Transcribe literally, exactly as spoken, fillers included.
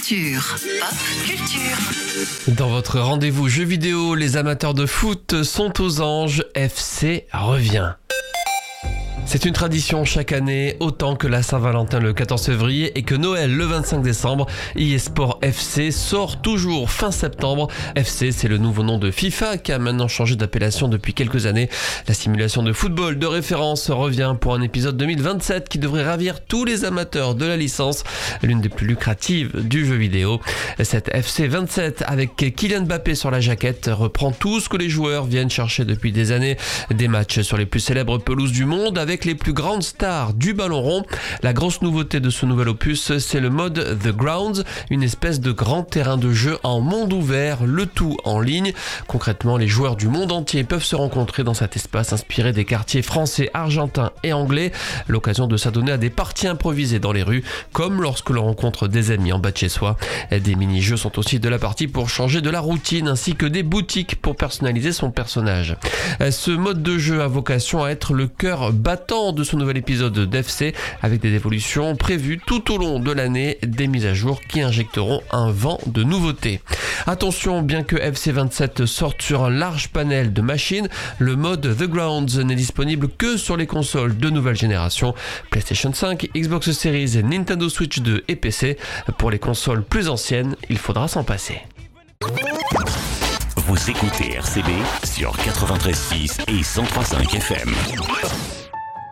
culture. Pop culture. Dans votre rendez-vous jeux vidéo, les amateurs de foot sont aux anges. F C revient. C'est une tradition chaque année, autant que la Saint-Valentin le quatorze février et que Noël le vingt-cinq décembre. eSport F C sort toujours fin septembre. F C, c'est le nouveau nom de FIFA qui a maintenant changé d'appellation depuis quelques années. La simulation de football de référence revient pour un épisode deux mille vingt-sept qui devrait ravir tous les amateurs de la licence, l'une des plus lucratives du jeu vidéo. Cette F C vingt-sept avec Kylian Mbappé sur la jaquette reprend tout ce que les joueurs viennent chercher depuis des années. Des matchs sur les plus célèbres pelouses du monde avec les plus grandes stars du ballon rond. La grosse nouveauté de ce nouvel opus, c'est le mode The Grounds, une espèce de grand terrain de jeu en monde ouvert, le tout en ligne. Concrètement, les joueurs du monde entier peuvent se rencontrer dans cet espace inspiré des quartiers français, argentins et anglais. L'occasion de s'adonner à des parties improvisées dans les rues, comme lorsque l'on rencontre des amis en bas de chez soi. Des mini-jeux sont aussi de la partie pour changer de la routine, ainsi que des boutiques pour personnaliser son personnage. Ce mode de jeu a vocation à être le cœur battant de ce nouvel épisode d'F C, avec des évolutions prévues tout au long de l'année, des mises à jour qui injecteront un vent de nouveautés. Attention, bien que F C vingt-sept sorte sur un large panel de machines, le mode The Grounds n'est disponible que sur les consoles de nouvelle génération, PlayStation cinq, Xbox Series, Nintendo Switch deux et P C. Pour les consoles plus anciennes, il faudra s'en passer. Vous écoutez R C B sur quatre-vingt-treize virgule six et cent trois virgule cinq F M.